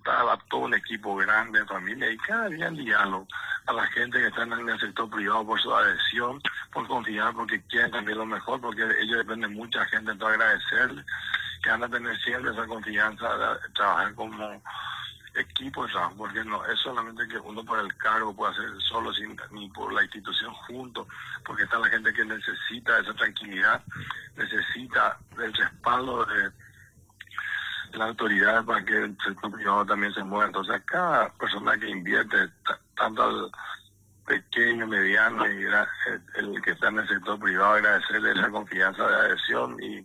estaba todo un equipo grande de familia y cada día en diálogo a la gente que está en el sector privado por su adhesión, por confiar, porque quieren también lo mejor, porque de ellos depende mucha gente, entonces agradecerles que van a tener siempre esa confianza de trabajar como equipo de trabajo, porque no es solamente que uno por el cargo puede hacer solo, ni por la institución junto, porque está la gente que necesita esa tranquilidad, necesita del respaldo de la autoridad para que el sector privado también se mueva. Entonces cada persona que invierte, tanto al pequeño, mediano y el que está en el sector privado, agradecerle esa confianza de adhesión y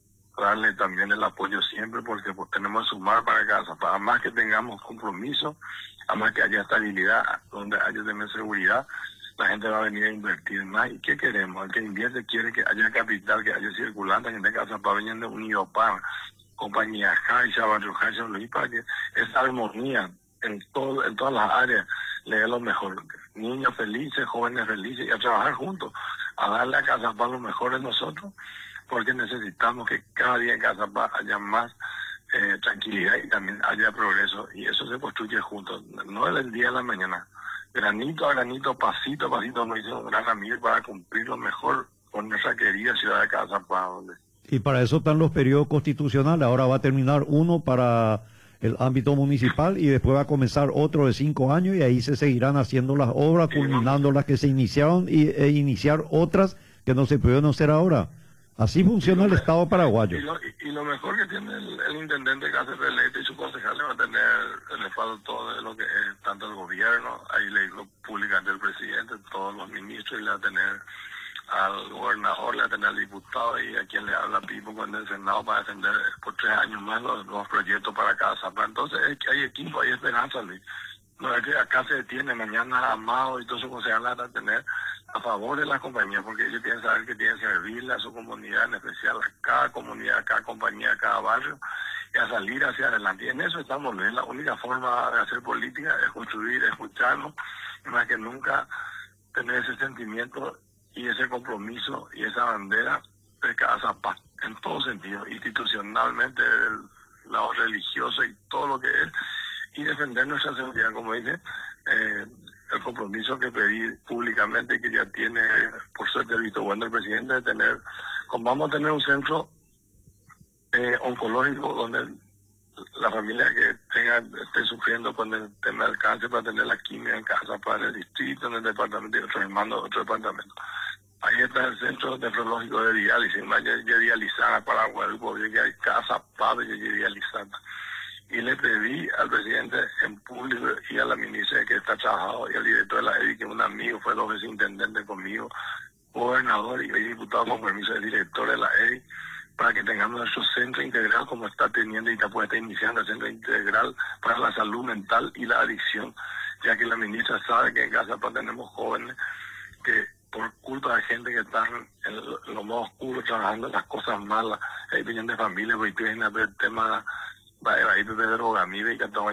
darle también el apoyo siempre, porque pues tenemos que sumar para casa, para más que tengamos compromiso, a más que haya estabilidad, donde haya también seguridad, la gente va a venir a invertir más. ¿Y qué queremos? El que invierte quiere que haya capital, que haya circulante, que en este caso para venir de Unidopan, compañía Caixa, Barrio Caixa, Luis, para que esa armonía en todas las áreas le dé lo mejor. Niños felices, jóvenes felices, y a trabajar juntos, a darle a Casapá lo mejor de nosotros, porque necesitamos que cada día en Casapá haya más tranquilidad y también haya progreso, y eso se construye juntos, no del día a la mañana, granito a granito, pasito a pasito, nos hizo un gran amigo para cumplir lo mejor con nuestra querida ciudad de Casapá. Y para eso están los periodos constitucionales. Ahora va a terminar uno para el ámbito municipal y después va a comenzar otro de 5 años, y ahí se seguirán haciendo las obras, culminando las que se iniciaron e iniciar otras que no se pudieron hacer ahora. Así funciona el Estado paraguayo. Y lo mejor que tiene el intendente Cáceres Leite y su concejal va a tener el respaldo todo de lo que es tanto el gobierno, ahí le dijo públicamente el presidente, todos los ministros, y le va a tener al gobernador, le va a tener al diputado y a quien le habla Pipo con el Senado para defender por 3 años más los nuevos proyectos para Casapá. Entonces es que hay equipo, hay esperanza, Luis. No es que acá se detiene, mañana Amado y todos sus concejales van a tener a favor de la compañía, porque ellos tienen que saber que tienen que servirle a su comunidad, en especial a cada comunidad, a cada compañía, a cada barrio, y a salir hacia adelante. Y en eso estamos, Luis. La única forma de hacer política es construir, escucharnos, y más que nunca tener ese sentimiento y ese compromiso y esa bandera de Casapá, en todo sentido, institucionalmente, el lado religioso y todo lo que es, y defender nuestra seguridad, como dice, el compromiso que pedí públicamente y que ya tiene, por suerte, el visto bueno del presidente, de tener, vamos a tener un centro oncológico donde la familia que esté sufriendo con el tema del cáncer para tener la quimio en casa, para el distrito, en el departamento y otros hermanos de otro departamento. Ahí está el centro nefrológico de diálisis, más ya dializada para Paraguay, que hay casa padre y dializada. Y le pedí al presidente en público y a la ministra que está trabajando y al director de la EDI, que es un amigo, fue 2 veces intendente conmigo, gobernador y diputado con permiso del director de la EDI, para que tengamos nuestro centro integral como está teniendo y después está iniciando el centro integral para la salud mental y la adicción, ya que la ministra sabe que en Casapá tenemos jóvenes que por culpa de gente que están en lo más oscuro trabajando en las cosas malas, hay vienen de familia, pues tienen el tema de drogamida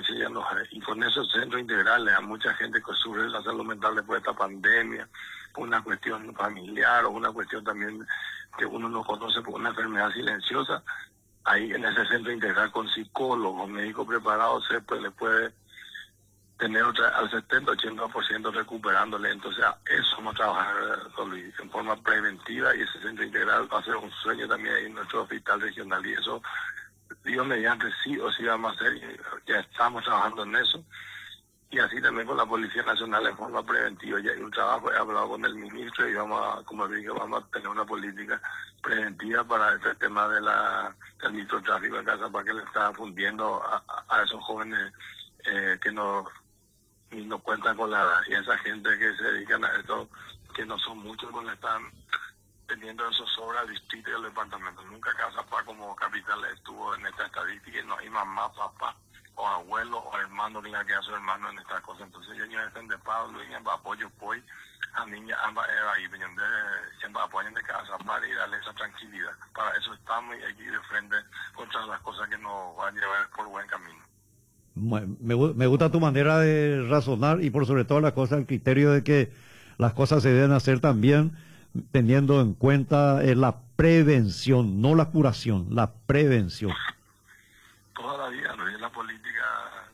y con esos centros integrales a mucha gente que sufre la salud mental después de esta pandemia, una cuestión familiar o una cuestión también que uno no conoce por una enfermedad silenciosa. Ahí en ese centro integral con psicólogos, médicos preparados, le puede tener al 70-80% recuperándole. Entonces eso vamos a trabajar en forma preventiva, y ese centro integral va a ser un sueño también ahí en nuestro hospital regional, y eso Dios mediante sí o sí vamos a hacer, ya estamos trabajando en eso, y así también con la Policía Nacional en forma preventiva. Ya hay un trabajo, he hablado con el ministro y vamos a tener una política preventiva para este tema del microtráfico en Casapá, que le está fundiendo a esos jóvenes que no cuentan con la edad, y esa gente que se dedican a esto, que no son muchos, pues le están teniendo esos sobra al distrito y al departamento. Nunca Casapá como capital estuvo en esta estadística, y no hay mamá, papá o abuelo o hermano que le queda a su hermano en estas cosas. Entonces yo ya estén de Pablo y en apoyo pues a niña ambas ahí vienen de apoyan de Casapá y darle esa tranquilidad. Para eso estamos, y hay que ir de frente contra las cosas que nos van a llevar por buen camino. Me gusta tu manera de razonar, y por sobre todo las cosas, el criterio de que las cosas se deben hacer también teniendo en cuenta la prevención, no la curación, la prevención. Toda la vida